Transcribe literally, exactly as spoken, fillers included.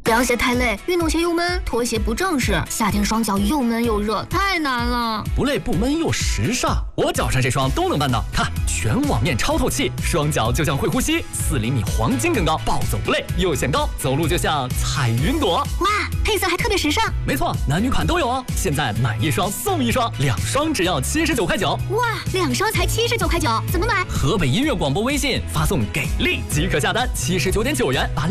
凉鞋太累，运动鞋又闷，拖鞋不正式，夏天双脚又闷又热，太难了。 不累不闷又时尚，我脚上这双都能办到。看，全网面超透气，双脚就像会呼吸，四厘米黄金更高，暴走不累又显高，走路就像踩云朵。 哇，配色还特别时尚。 没错，男女款都有哦。现在买一双送一双，两双只要七十九块九。 哇，两双才七十九块九，怎么买？ 河北音乐广播微信发送给力即可下单，七十九点九元把